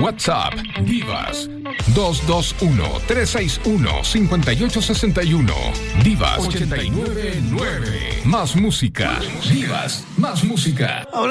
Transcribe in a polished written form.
WhatsApp Divas 221-361-5861. Divas 899. Más música. Divas, más música.